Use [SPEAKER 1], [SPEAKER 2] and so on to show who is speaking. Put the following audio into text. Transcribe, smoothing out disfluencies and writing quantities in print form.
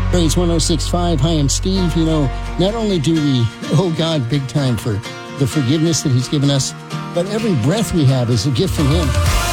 [SPEAKER 1] Praise 106.5. Hi, I'm Steve. You know, not only do we owe God big time for the forgiveness that He's given us, but every breath we have is a gift from Him.